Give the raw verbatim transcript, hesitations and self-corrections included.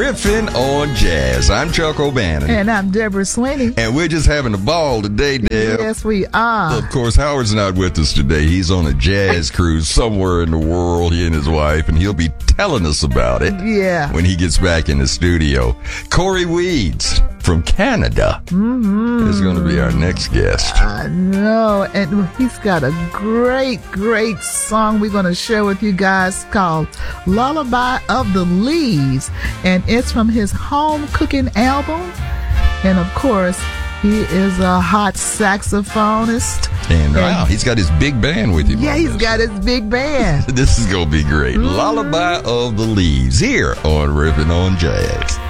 Riffing on Jazz. I'm Chuck O'Bannon. And I'm Deborah Sweeney. And we're just having a ball today, Deb. Yes, we are. Of course, Howard's not with us today. He's on a jazz cruise somewhere in the world, he and his wife, and he'll be telling us about it yeah. when he gets back in the studio. Corey Weeds from Canada mm-hmm. is going to be our next guest. I know. And he's got a great, great song we're going to share with you guys called Lullaby of the Leaves. And it's from his home cooking album. And of course, he is a hot saxophonist. And, and wow, he's got his big band with him. Yeah, he's this. got his big band. This is going to be great. Mm-hmm. Lullaby of the Leaves here on Riffin' on Jazz.